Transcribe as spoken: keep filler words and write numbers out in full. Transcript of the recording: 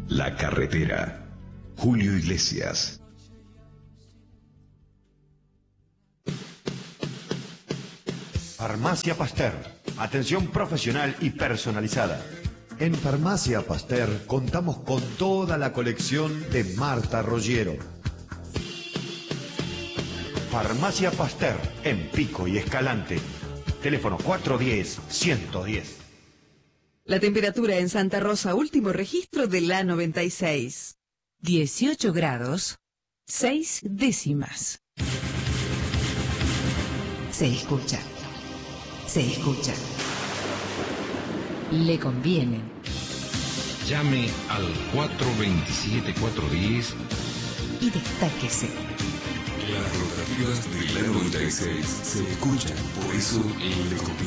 La carretera. Julio Iglesias. Farmacia Pasteur. Atención profesional y personalizada. En Farmacia Pasteur contamos con toda la colección de Marta Roggiero. Farmacia Pasteur, en Pico y Escalante. Teléfono cuatro uno cero, uno uno cero. La temperatura en Santa Rosa, último registro de la noventa y seis. dieciocho grados, seis décimas. Se escucha. Se escucha. Le conviene. Llame al cuatro dos siete, cuatro uno cero y destáquese. Las rotativas de la noventa y seis se escuchan, por eso le conviene.